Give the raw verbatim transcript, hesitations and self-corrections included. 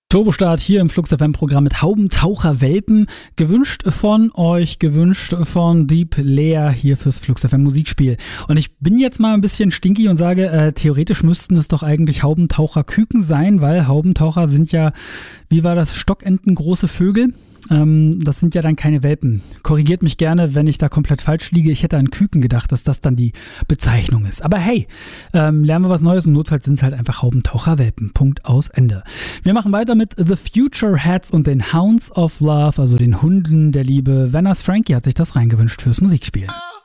Turbostart hier im Flux F M-Programm mit Haubentaucher-Welpen. Gewünscht von euch, gewünscht von Deep Leer hier fürs Flux F M-Musikspiel. Und ich bin jetzt mal ein bisschen stinky und sage, äh, theoretisch müssten es doch eigentlich Haubentaucher-Küken sein, weil Haubentaucher sind ja, wie war das, Stockenten große Vögel. Ähm, das sind ja dann keine Welpen. Korrigiert mich gerne, wenn ich da komplett falsch liege. Ich hätte an Küken gedacht, dass das dann die Bezeichnung ist. Aber hey, ähm, lernen wir was Neues und notfalls sind es halt einfach Haubentaucher-Welpen. Punkt, aus, Ende. Wir machen weiter mit The Future Hats und den Hounds of Love, also den Hunden der Liebe. Vanners Frankie hat sich das reingewünscht fürs Musikspiel.